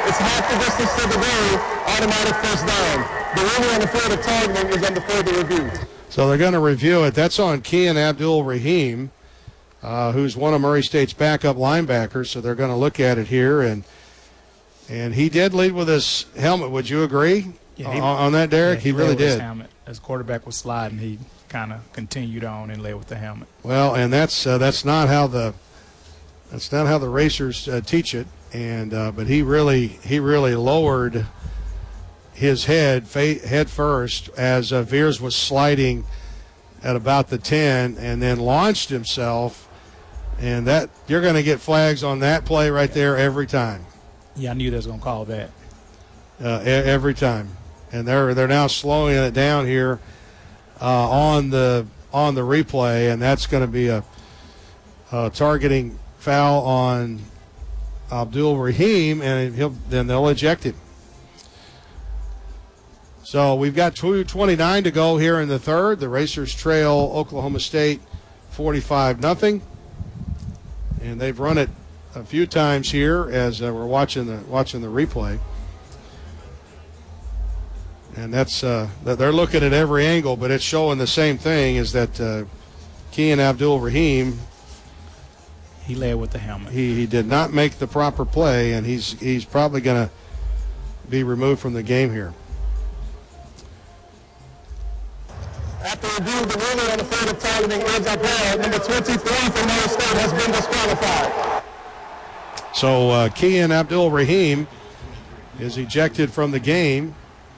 It's half the distance to the goal, automatic first down. The ruling on the field of targeting is under further review. So they're going to review it. That's on Kian Abdul-Rahim, who's one of Murray State's backup linebackers. So they're going to look at it here, and he did lead with his helmet. Would you agree on that, Derek? Yeah, he really did. His helmet. As quarterback was sliding, he kind of continued on and led with the helmet. Well, and that's not how the racers teach it. And but he really lowered his head first as Veers was sliding at about the 10, and then launched himself. And that you're going to get flags on that play right there every time. Yeah, I knew they was going to call that. Every time, and they're now slowing it down here on the replay, and that's going to be a targeting foul on Abdul-Rahim, and then they'll eject him. So we've got 2:29 to go here in the third. The Racers trail Oklahoma State 45-0, and they've run it a few times here as we're watching the replay. And that's they're looking at every angle, but it's showing the same thing, is that Kian Abdul-Rahim, he led with the helmet. He did not make the proper play, and he's probably going to be removed from the game here. After review, the ruling on the field of targeting is upheld. Number 23 from Murray State has been disqualified. So Kian Abdul-Rahim is ejected from the game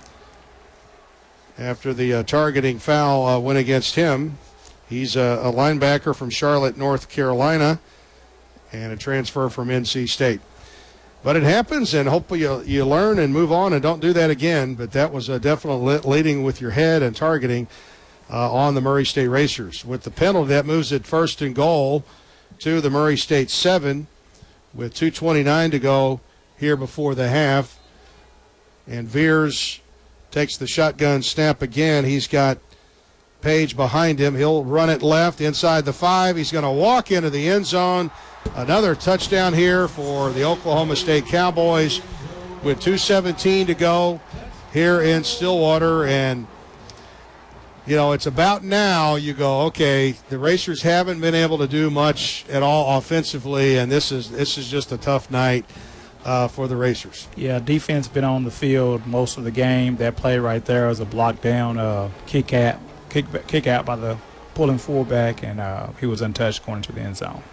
after the targeting foul went against him. He's a linebacker from Charlotte, North Carolina, and a transfer from NC State. But it happens, and hopefully you learn and move on and don't do that again. But that was a definite leading with your head and targeting on the Murray State Racers. With the penalty, that moves it first and goal to the Murray State 7 with 2:29 to go here before the half. And Veers takes the shotgun snap again. He's got Page behind him. He'll run it left inside the 5. He's going to walk into the end zone. Another touchdown here for the Oklahoma State Cowboys with 2:17 to go here in Stillwater. And you know, it's about now you go, okay, the Racers haven't been able to do much at all offensively, and this is just a tough night for the Racers. Yeah, defense been on the field most of the game. That play right there was a block down, kick out by the pulling fullback, and he was untouched going into the end zone.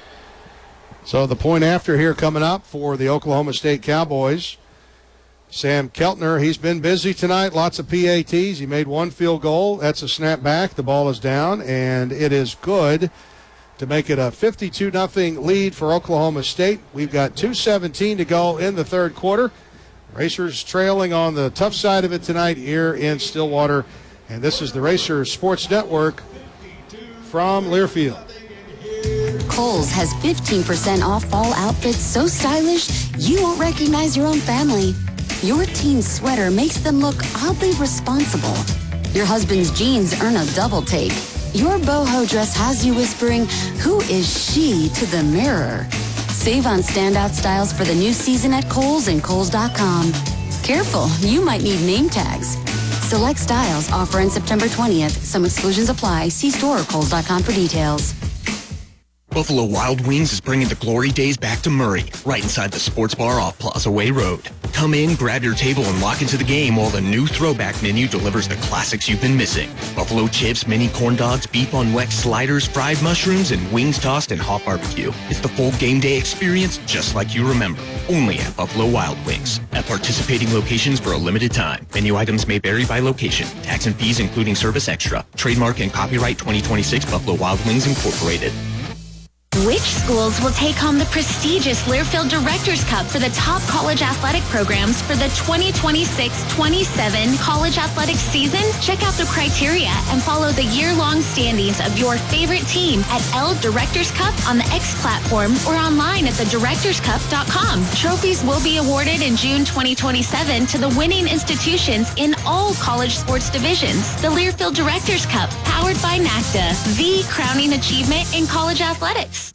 So the point after here coming up for the Oklahoma State Cowboys. Sam Keltner, he's been busy tonight, lots of PATs. He made one field goal. That's a snap back. The ball is down, and it is good to make it a 52-0 lead for Oklahoma State. We've got 2:17 to go in the third quarter. Racers trailing on the tough side of it tonight here in Stillwater. And this is the Racers Sports Network from Learfield. Kohl's has 15% off fall outfits so stylish you won't recognize your own family. Your teen's sweater makes them look oddly responsible. Your husband's jeans earn a double take. Your boho dress has you whispering, "Who is she?" to the mirror. Save on standout styles for the new season at Kohl's and Kohls.com. Careful, you might need name tags. Select styles offer in September 20th. Some exclusions apply. See store or Kohls.com for details. Buffalo Wild Wings is bringing the glory days back to Murray, right inside the sports bar off Plaza Way Road. Come in, grab your table, and lock into the game while the new throwback menu delivers the classics you've been missing. Buffalo chips, mini corn dogs, beef on weck sliders, fried mushrooms, and wings tossed in hot barbecue. It's the full game day experience just like you remember. Only at Buffalo Wild Wings. At participating locations for a limited time. Menu items may vary by location. Tax and fees including service extra. Trademark and copyright 2026 Buffalo Wild Wings Incorporated. Which schools will take home the prestigious Learfield Directors Cup for the top college athletic programs for the 2026-27 college athletics season? Check out the criteria and follow the year-long standings of your favorite team at L Directors Cup on the X platform or online at thedirectorscup.com. Trophies will be awarded in June 2027 to the winning institutions in all college sports divisions. The Learfield Directors Cup, powered by NACDA, the crowning achievement in college athletics.